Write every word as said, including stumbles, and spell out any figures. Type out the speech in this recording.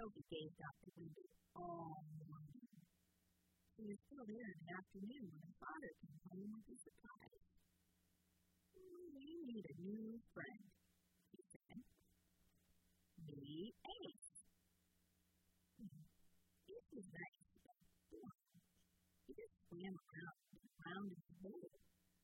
Sophie gazed out the window all morning. She was still there in the afternoon when her father came home with a surprise. "We need a new friend," he said. "Meet Ace." Ace was nice, but boring. He just swam around and around in the pool.